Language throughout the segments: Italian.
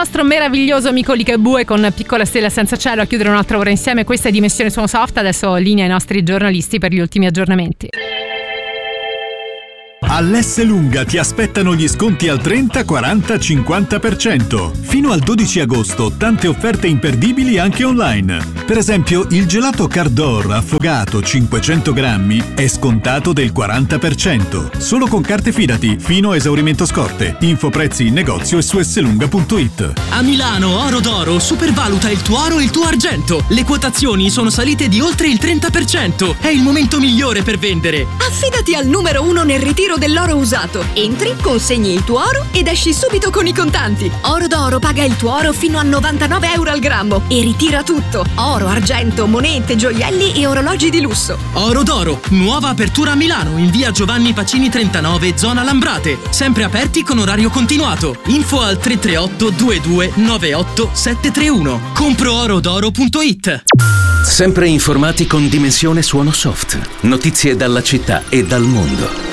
nostro meraviglioso amico Ligabue con Piccola stella senza cielo a chiudere un'altra ora insieme. Questa è Dimensione Suono Soft. Adesso linea ai nostri giornalisti per gli ultimi aggiornamenti. All'Esselunga ti aspettano gli sconti al 30, 40, 50%. Fino al 12 agosto tante offerte imperdibili anche online. Per esempio il gelato Cardor affogato 500 grammi è scontato del 40%. Solo con carte Fidati fino a esaurimento scorte. Info prezzi in negozio e su esselunga.it. A Milano Oro d'Oro supervaluta il tuo oro e il tuo argento. Le quotazioni sono salite di oltre il 30%. È il momento migliore per vendere. Affidati al numero 1 nel ritiro dell'oro usato. Entri, consegni il tuo oro ed esci subito con i contanti. Oro d'Oro paga il tuo oro fino a 99 euro al grammo e ritira tutto: oro, argento, monete, gioielli e orologi di lusso. Oro d'Oro, nuova apertura a Milano in via Giovanni Pacini 39, zona Lambrate. Sempre aperti con orario continuato. Info al 338 22 98 731. Comproorodoro.it. Sempre informati con Dimensione Suono Soft. Notizie dalla città e dal mondo.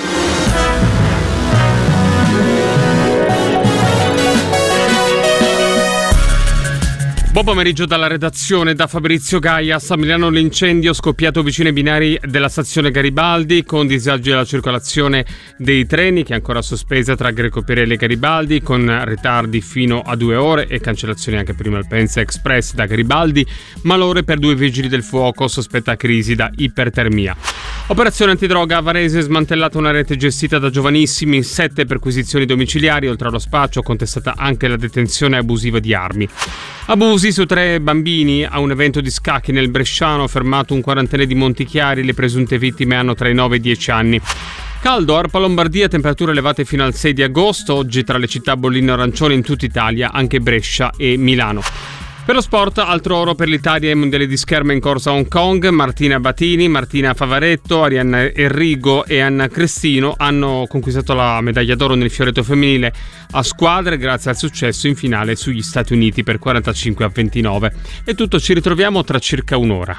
Buon pomeriggio dalla redazione, da Fabrizio Gaias. A Milano l'incendio scoppiato vicino ai binari della stazione Garibaldi, con disagi alla circolazione dei treni che è ancora sospesa tra Greco Pirelli e Garibaldi, con ritardi fino a 2 ore e cancellazioni anche per il Malpensa Express da Garibaldi. Malore per 2 vigili del fuoco, sospetta crisi da ipertermia. Operazione antidroga a Varese, smantellata una rete gestita da giovanissimi, 7 perquisizioni domiciliari, oltre allo spaccio contestata anche la detenzione abusiva di armi. Abusi su 3 bambini a un evento di scacchi nel Bresciano, fermato un quarantenne di Montichiari, le presunte vittime hanno tra i 9 e i 10 anni. Caldo, Arpa Lombardia, temperature elevate fino al 6 di agosto, oggi tra le città bollino arancione in tutta Italia, anche Brescia e Milano. Per lo sport, altro oro per l'Italia ai mondiali di scherma in corsa a Hong Kong. Martina Batini, Martina Favaretto, Arianna Enrigo e Anna Crestino hanno conquistato la medaglia d'oro nel fioretto femminile a squadre grazie al successo in finale sugli Stati Uniti per 45-29. È tutto, ci ritroviamo tra circa un'ora.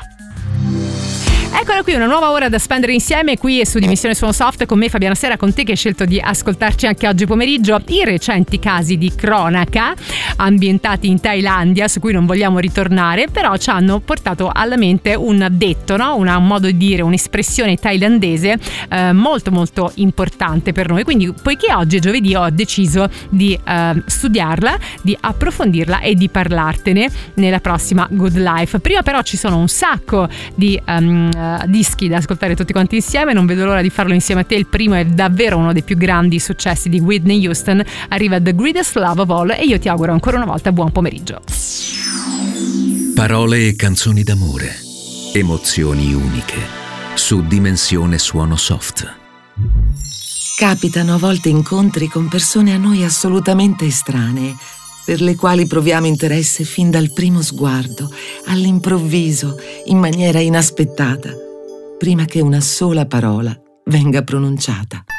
Eccola qui, una nuova ora da spendere insieme qui su Dimensione Suono Soft, con me Fabiana Sera, con te che hai scelto di ascoltarci anche oggi pomeriggio. I recenti casi di cronaca ambientati in Thailandia, su cui non vogliamo ritornare, però ci hanno portato alla mente un detto, no? Un modo di dire, un'espressione thailandese molto molto importante per noi. Quindi, poiché oggi è giovedì, ho deciso di studiarla, di approfondirla e di parlartene nella prossima Good Life. Prima però ci sono un sacco di dischi da ascoltare tutti quanti insieme, non vedo l'ora di farlo insieme a te. Il primo è davvero uno dei più grandi successi di Whitney Houston, arriva The Greatest Love of All e io ti auguro ancora una volta buon pomeriggio. Parole e canzoni d'amore, emozioni uniche, su Dimensione Suono Soft. Capitano a volte incontri con persone a noi assolutamente estranee, per le quali proviamo interesse fin dal primo sguardo, all'improvviso, in maniera inaspettata, prima che una sola parola venga pronunciata.